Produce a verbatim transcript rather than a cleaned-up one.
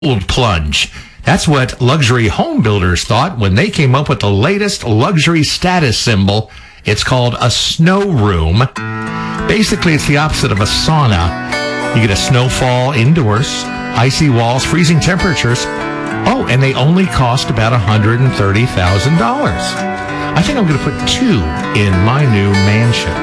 cold plunge. That's what luxury home builders thought when they came up with the latest luxury status symbol. It's called a snow room. Basically, it's the opposite of a sauna. You get a snowfall indoors, icy walls, freezing temperatures. Oh, and they only cost about one hundred thirty thousand dollars. I think I'm going to put two in my new mansion.